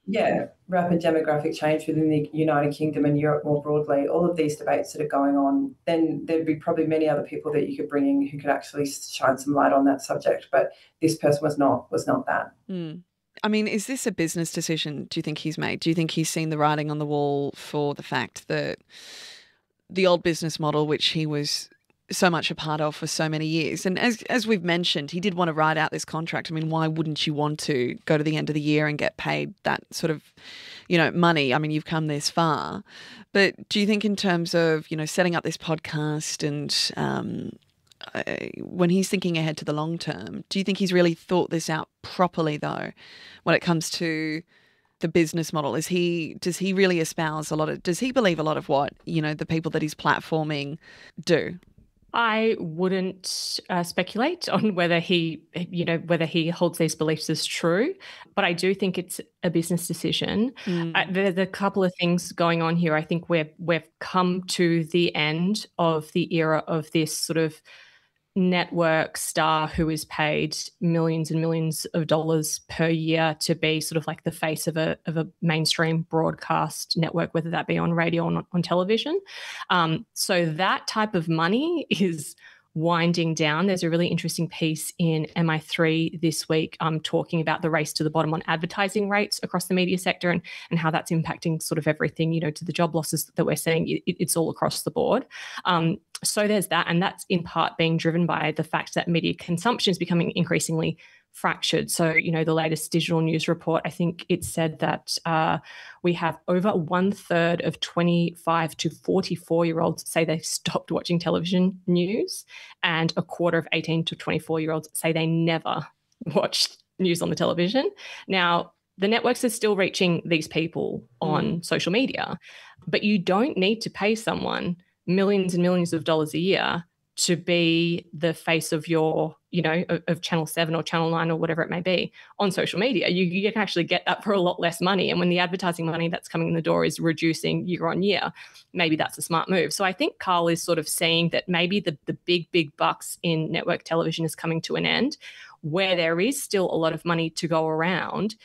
yeah, rapid demographic change within the United Kingdom and Europe more broadly, all of these debates that are going on, then there'd be probably many other people that you could bring in who could actually shine some light on that subject. But this person was not that. Mm. I mean, is this a business decision, do you think he's made? Do you think he's seen the writing on the wall for the fact that the old business model, which he was so much a part of for so many years, and as we've mentioned, he did want to ride out this contract. I mean, why wouldn't you want to go to the end of the year and get paid that sort of, money? I mean, you've come this far. But do you think in terms of, setting up this podcast and when he's thinking ahead to the long term, do you think he's really thought this out properly, though, when it comes to the business model? Does he really espouse does he believe a lot of what, the people that he's platforming do? I wouldn't speculate on whether he holds these beliefs as true, but I do think it's a business decision. There's a couple of things going on here. I think we've come to the end of the era of this sort of network star who is paid millions and millions of dollars per year to be sort of like the face of a mainstream broadcast network, whether that be on radio or on television. So that type of money is winding down. There's a really interesting piece in MI3 this week talking about the race to the bottom on advertising rates across the media sector and how that's impacting sort of everything, to the job losses that we're seeing. It's all across the board. So there's that, and that's in part being driven by the fact that media consumption is becoming increasingly fractured. So, the latest digital news report, I think it said that we have over 1/3 of 25 to 44-year-olds say they've stopped watching television news, and a quarter of 18 to 24-year-olds say they never watched news on the television. Now, the networks are still reaching these people on social media, but you don't need to pay someone millions and millions of dollars a year to be the face of your, of Channel 7 or Channel 9 or whatever it may be on social media. You can actually get that for a lot less money. And when the advertising money that's coming in the door is reducing year on year, maybe that's a smart move. So I think Carl is sort of seeing that maybe the big bucks in network television is coming to an end. Where there is still a lot of money to go around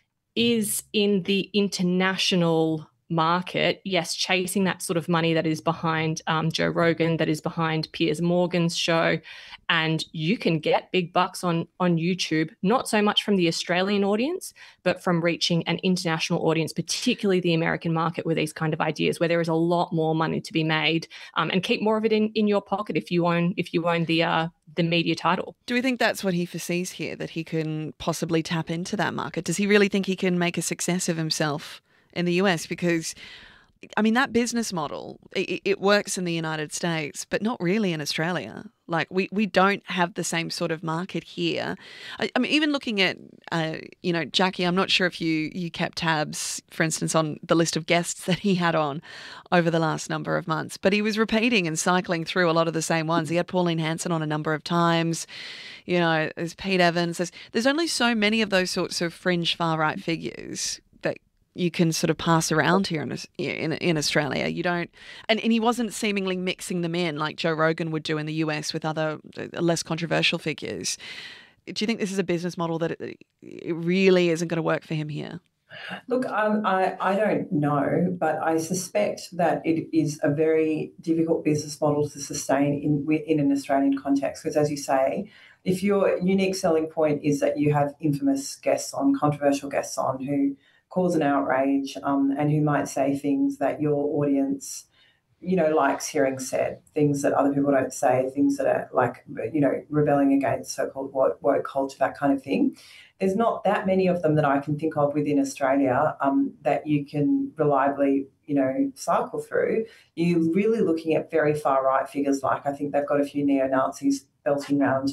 is in the international market, yes, chasing that sort of money that is behind Joe Rogan, that is behind Piers Morgan's show. And you can get big bucks on YouTube, not so much from the Australian audience, but from reaching an international audience, particularly the American market, with these kind of ideas where there is a lot more money to be made, and keep more of it in your pocket if you own the media title. Do we think that's what he foresees here, that he can possibly tap into that market? Does he really think he can make a success of himself in the US? Because, I mean, that business model, it works in the United States, but not really in Australia. Like, we don't have the same sort of market here. I mean, even looking at, Jackie, I'm not sure if you kept tabs, for instance, on the list of guests that he had on over the last number of months, but he was repeating and cycling through a lot of the same ones. He had Pauline Hanson on a number of times. There's Pete Evans. There's only so many of those sorts of fringe far-right figures that you can sort of pass around here in Australia. You don't, and he wasn't seemingly mixing them in like Joe Rogan would do in the US with other less controversial figures. Do you think this is a business model that it really isn't going to work for him here? Look, I don't know, but I suspect that it is a very difficult business model to sustain in an Australian context, because, as you say, if your unique selling point is that you have infamous guests on, controversial guests on, who cause an outrage, and who might say things that your audience, likes hearing said, things that other people don't say, things that are like, rebelling against so-called woke culture, that kind of thing. There's not that many of them that I can think of within Australia that you can reliably, cycle through. You're really looking at very far-right figures, like I think they've got a few neo-Nazis belting around,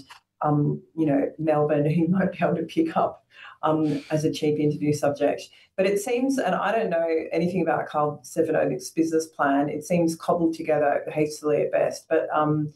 Melbourne, who might be able to pick up as a cheap interview subject. But it seems, and I don't know anything about Carl Stefanovic's business plan, it seems cobbled together hastily at best, but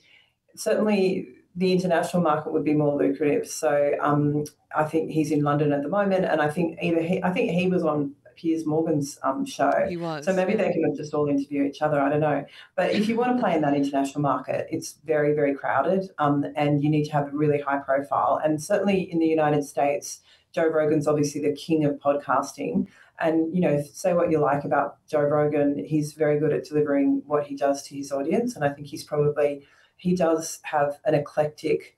certainly the international market would be more lucrative. So I think he's in London at the moment, and I think he was on Piers Morgan's show. He was. So maybe they can just all interview each other. I don't know. But if you want to play in that international market, it's very, very crowded, and you need to have a really high profile. And certainly in the United States, Joe Rogan's obviously the king of podcasting. And, you know, say what you like about Joe Rogan, he's very good at delivering what he does to his audience. And I think he does have an eclectic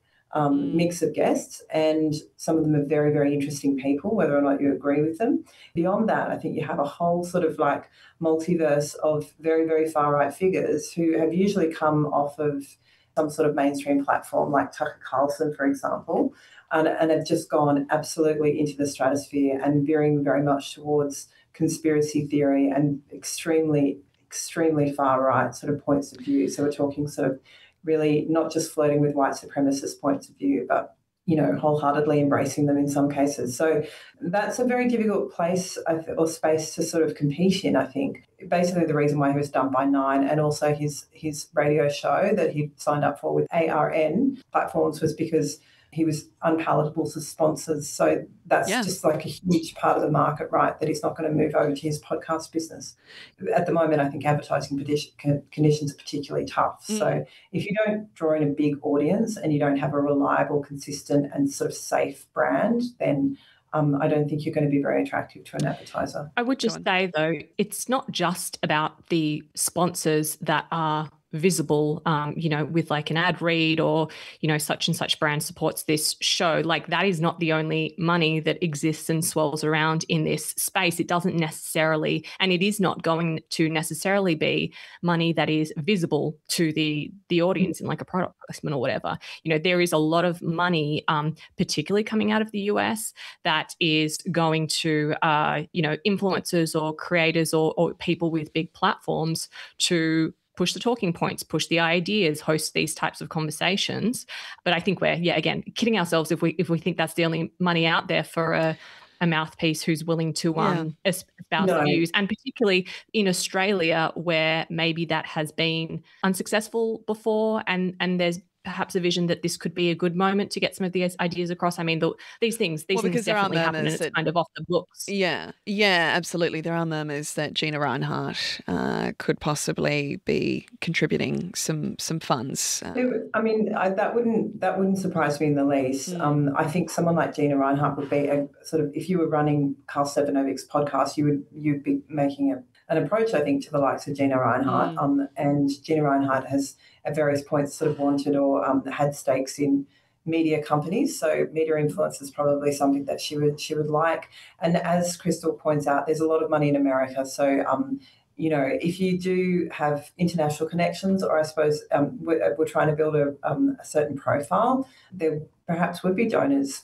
mix of guests, and some of them are very, very interesting people, whether or not you agree with them. Beyond that, I think you have a whole sort of like multiverse of very, very far-right figures who have usually come off of some sort of mainstream platform like Tucker Carlson, for example, and have just gone absolutely into the stratosphere and veering very much towards conspiracy theory and extremely, extremely far-right sort of points of view. So we're talking sort of really not just flirting with white supremacist points of view, but, you know, wholeheartedly embracing them in some cases. So that's a very difficult place or space to sort of compete in, I think. Basically the reason why he was dumped by Nine and also his radio show that he signed up for with ARN platforms was because he was unpalatable to sponsors. So that's just like a huge part of the market, right, that he's not going to move over to his podcast business. At the moment, I think advertising conditions are particularly tough. So if you don't draw in a big audience and you don't have a reliable, consistent and sort of safe brand, then I don't think you're going to be very attractive to an advertiser. I would just say, though, it's not just about the sponsors that are visible, you know, with like an ad read or, you know, such and such brand supports this show. Like that is not the only money that exists and swirls around in this space. It doesn't necessarily, and it is not going to necessarily be money that is visible to the audience in like a product placement or whatever. You know, there is a lot of money, particularly coming out of the US, that is going to, you know, influencers or creators or people with big platforms to push the talking points, push the ideas, host these types of conversations. But I think we're, again, kidding ourselves if we think that's the only money out there for a mouthpiece who's willing to espouse views. And particularly in Australia, where maybe that has been unsuccessful before, and there's perhaps a vision that this could be a good moment to get some of these ideas across. I mean, these things definitely happen and it's kind of off the books. Yeah, absolutely. There are murmurs that Gina Reinhart could possibly be contributing some funds. I mean, that wouldn't surprise me in the least. I think someone like Gina Reinhart would be a sort of, if you were running Karl Stefanovic's podcast, you'd be making an approach, I think, to the likes of Gina Reinhart. And Gina Reinhart has at various points sort of wanted or had stakes in media companies. So media influence is probably something that she would like. And as Crystal points out, there's a lot of money in America. So, you know, if you do have international connections, or I suppose we're trying to build a certain profile, there perhaps would be donors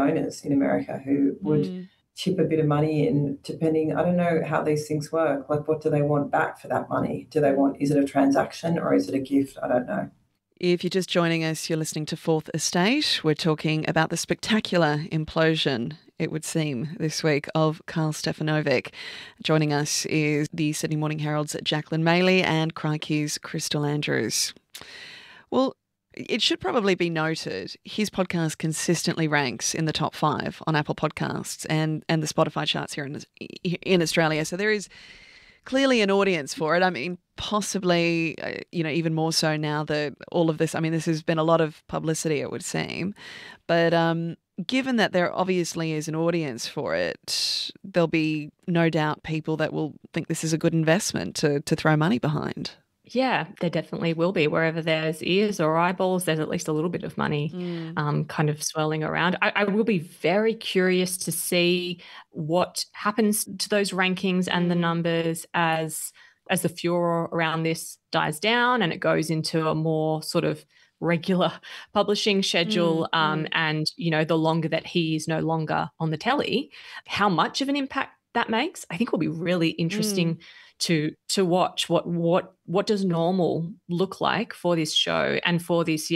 in America who would chip a bit of money in, depending, I don't know how these things work. Like, what do they want back for that money? Is it a transaction or is it a gift? I don't know. If you're just joining us, you're listening to Fourth Estate. We're talking about the spectacular implosion, it would seem, this week of Karl Stefanovic. Joining us is the Sydney Morning Herald's Jacqueline Maley and Crikey's Crystal Andrews. Well, it should probably be noted, his podcast consistently ranks in the top 5 on Apple Podcasts and the Spotify charts here in Australia. So there is clearly an audience for it. I mean, possibly, you know, even more so now that all of this, I mean, this has been a lot of publicity, it would seem. But given that there obviously is an audience for it, there'll be no doubt people that will think this is a good investment to throw money behind. Yeah, there definitely will be. Wherever there's ears or eyeballs, there's at least a little bit of money kind of swirling around. I will be very curious to see what happens to those rankings and the numbers as the furor around this dies down and it goes into a more sort of regular publishing schedule. And, you know, the longer that he is no longer on the telly, how much of an impact that makes, I think will be really interesting to watch. What does normal look like for this show and for this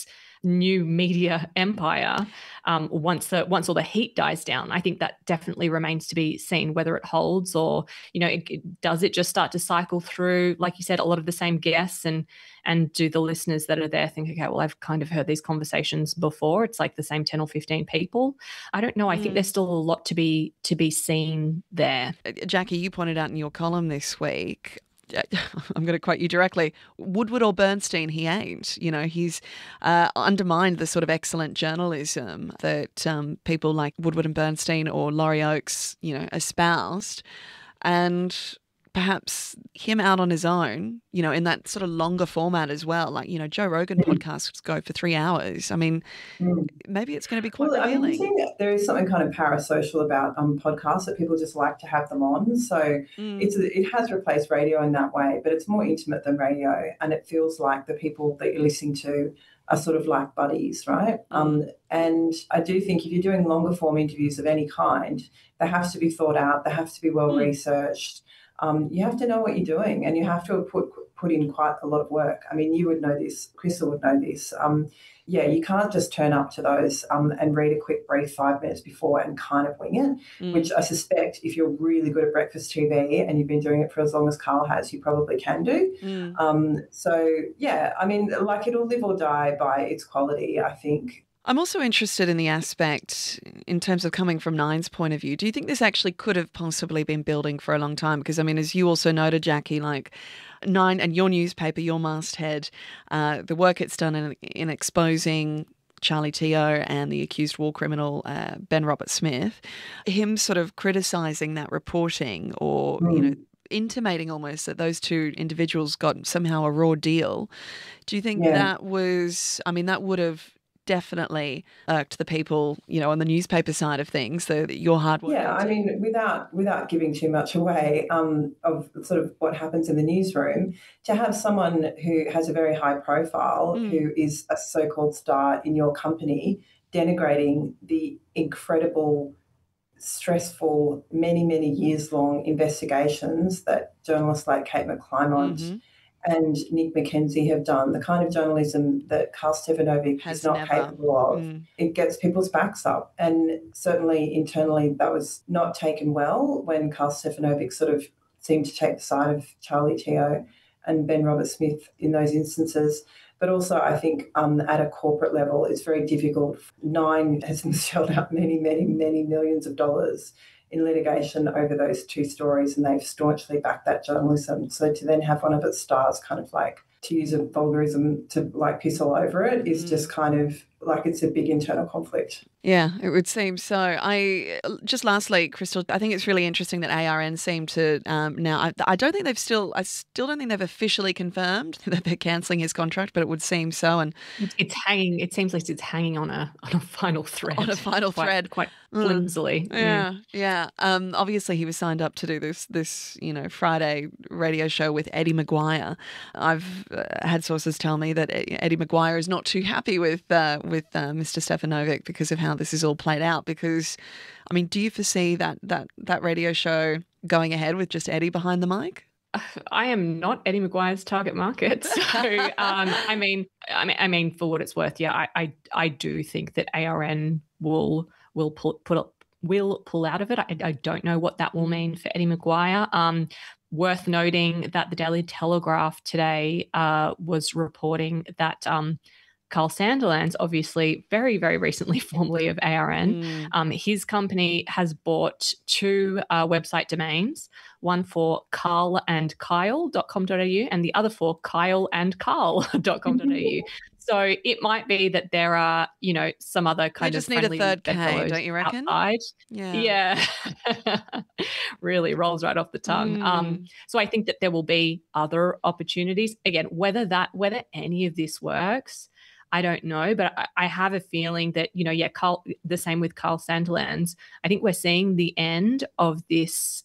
new media empire once all the heat dies down? I think that definitely remains to be seen, whether it holds or, you know, does it just start to cycle through, like you said, a lot of the same guests, and do the listeners that are there think, okay, well, I've kind of heard these conversations before. It's like the same 10 or 15 people. I don't know. I think there's still a lot to be seen there. Jackie, you pointed out in your column this week, I'm going to quote you directly, Woodward or Bernstein, he ain't. You know, he's undermined the sort of excellent journalism that people like Woodward and Bernstein or Laurie Oakes, you know, espoused. And perhaps him out on his own, you know, in that sort of longer format as well. Like, you know, Joe Rogan podcasts go for 3 hours. I mean, maybe it's going to be quite revealing. I mean, there is something kind of parasocial about podcasts that people just like to have them on. So it has replaced radio in that way, but it's more intimate than radio, and it feels like the people that you're listening to are sort of like buddies, right? And I do think if you're doing longer form interviews of any kind, they have to be thought out, they have to be well researched. You have to know what you're doing, and you have to put in quite a lot of work. I mean, you would know this, Crystal would know this. You can't just turn up to those and read a quick brief 5 minutes before and kind of wing it, which I suspect if you're really good at breakfast TV and you've been doing it for as long as Carl has, you probably can do. I mean, like, it'll live or die by its quality, I think. I'm also interested in the aspect in terms of coming from Nine's point of view. Do you think this actually could have possibly been building for a long time? Because, I mean, as you also noted, Jackie, like Nine and your newspaper, your masthead, the work it's done in exposing Charlie Teo and the accused war criminal Ben Roberts-Smith, him sort of criticising that reporting or, you know, intimating almost that those two individuals got somehow a raw deal. Do you think that was, I mean, that would have definitely irked the people, you know, on the newspaper side of things, your hard work? Yeah, I mean, without giving too much away of sort of what happens in the newsroom, to have someone who has a very high profile, who is a so-called star in your company, denigrating the incredible, stressful, many, many years-long investigations that journalists like Kate McClymont and Nick McKenzie have done, the kind of journalism that Karl Stefanovic is not capable of, it gets people's backs up. And certainly internally that was not taken well when Karl Stefanovic sort of seemed to take the side of Charlie Teo and Ben Roberts-Smith in those instances. But also I think at a corporate level it's very difficult. Nine has shelled out many, many, many millions of dollars in litigation over those two stories, and they've staunchly backed that journalism. So to then have one of its stars kind of like, to use a vulgarism, to like piss all over it is just kind of like it's a big internal conflict. Yeah, it would seem so. Just lastly, Crystal, I think it's really interesting that ARN seem to now. I don't think I still don't think they've officially confirmed that they're cancelling his contract, but it would seem so. And it's hanging. It seems like it's hanging on a final thread. On a final thread, quite flimsily. Yeah. Obviously, he was signed up to do this Friday radio show with Eddie Maguire. I've had sources tell me that Eddie Maguire is not too happy with Mr. Stefanovic because of how this is all played out. Because, I mean, do you foresee that radio show going ahead with just Eddie behind the mic? I am not Eddie Maguire's target market, so I mean, for what it's worth, yeah, I do think that ARN will pull out of it. I don't know what that will mean for Eddie Maguire. Worth noting that the Daily Telegraph today was reporting that Carl Sandilands, obviously very, very recently formerly of ARN, his company has bought two website domains, one for carlandkyle.com.au and the other for kyleandcarl.com.au. So it might be that there are, some other kind of friendly need a third K, don't you reckon? Outside. Yeah. Really rolls right off the tongue. So I think that there will be other opportunities. Again, whether any of this works, I don't know, but I have a feeling that, Carl, the same with Carl Sandilands. I think we're seeing the end of this,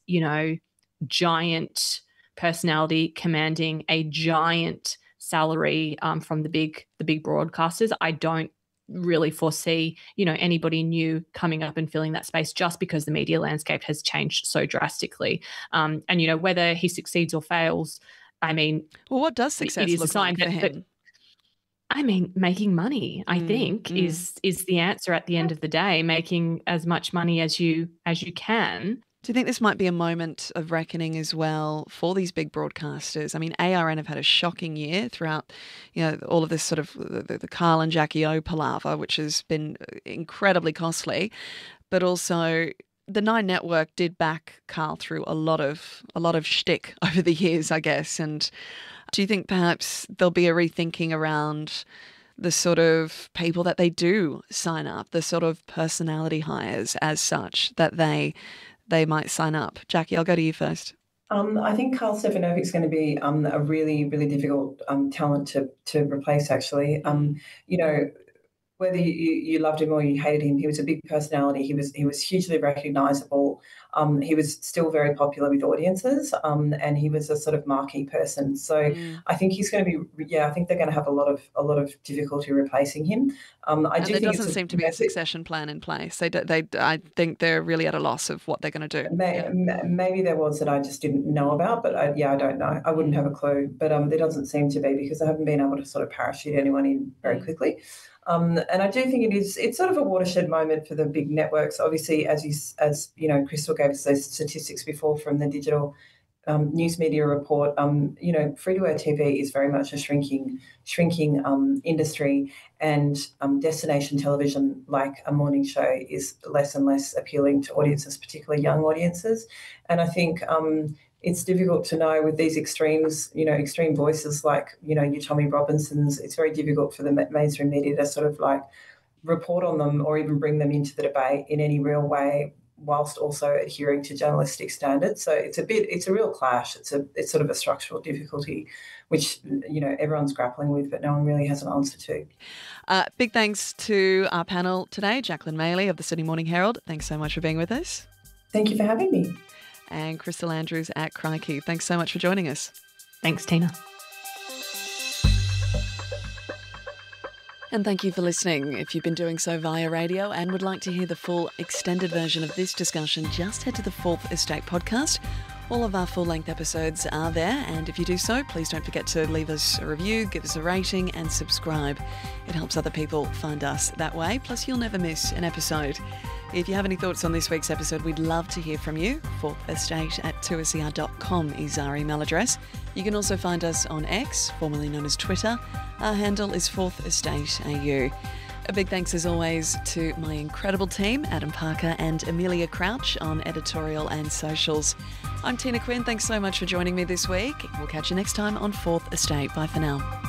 giant personality commanding a giant salary from the big broadcasters. I don't really foresee, anybody new coming up and filling that space just because the media landscape has changed so drastically. And, whether he succeeds or fails, I mean, well, what does success look like for him? I mean, making money, I think, is the answer at the end of the day, making as much money as you can. Do you think this might be a moment of reckoning as well for these big broadcasters? I mean, ARN have had a shocking year throughout, all of this sort of the Carl and Jackie O palaver, which has been incredibly costly, but also the Nine Network did back Carl through a lot of shtick over the years, I guess. And do you think perhaps there'll be a rethinking around the sort of people that they do sign up, the sort of personality hires as such that they might sign up? Jackie, I'll go to you first. I think Carl Stefanovic is going to be a really, really difficult talent to replace, actually. Whether you loved him or you hated him, he was a big personality. He was hugely recognisable. He was still very popular with audiences, and he was a sort of marquee person. So I think he's going to be. I think they're going to have a lot of difficulty replacing him. There doesn't seem to be a succession plan in place. I think they're really at a loss of what they're going to do. Maybe there was that I just didn't know about, but I don't know. I wouldn't have a clue. But there doesn't seem to be, because they haven't been able to sort of parachute anyone in very quickly. And I do think it's sort of a watershed moment for the big networks. Obviously, as Crystal gave us those statistics before from the digital news media report, free-to-air TV is very much a shrinking industry, and destination television, like a morning show, is less and less appealing to audiences, particularly young audiences. And I think it's difficult to know with these extremes, extreme voices like, your Tommy Robinsons. It's very difficult for the mainstream media to sort of like report on them or even bring them into the debate in any real way, whilst also adhering to journalistic standards. So it's a real clash. It's sort of a structural difficulty, which, everyone's grappling with, but no one really has an answer to. Big thanks to our panel today, Jacqueline Maley of the Sydney Morning Herald. Thanks so much for being with us. Thank you for having me. And Crystal Andrews at Crikey. Thanks so much for joining us. Thanks, Tina. And thank you for listening. If you've been doing so via radio and would like to hear the full extended version of this discussion, just head to the Fourth Estate podcast. All of our full-length episodes are there, and if you do so, please don't forget to leave us a review, give us a rating and subscribe. It helps other people find us that way, plus you'll never miss an episode. If you have any thoughts on this week's episode, we'd love to hear from you. fourthestate@2ser.com is our email address. You can also find us on X, formerly known as Twitter. Our handle is Fourth Estate AU. A big thanks as always to my incredible team, Adam Parker and Amelia Crouch on editorial and socials. I'm Tina Quinn. Thanks so much for joining me this week. We'll catch you next time on Fourth Estate. Bye for now.